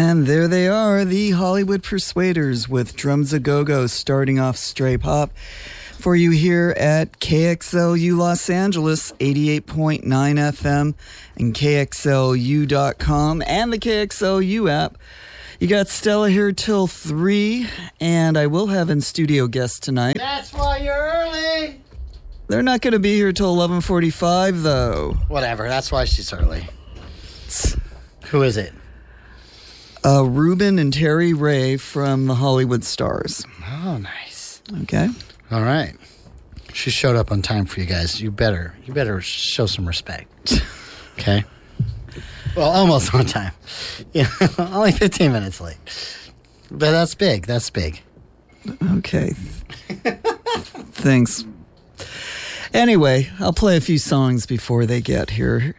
And there they are, the Hollywood Persuaders with Drums A Go-Go starting off Stray Pop for you here at KXLU Los Angeles, 88.9 FM and KXLU.com and the KXLU app. You got Stella here till 3, and I will have in-studio guests tonight. That's why you're early. They're not going to be here till 11:45, though. Whatever, that's why she's early. Who is it? Ruben and Terry Ray from the Hollywood Stars. Oh, nice. Okay. All right. She showed up on time for you guys. You better show some respect. Okay? Well, almost on time. Yeah, only 15 minutes late. But that's big. That's big. Okay. Thanks. Anyway, I'll play a few songs before they get here.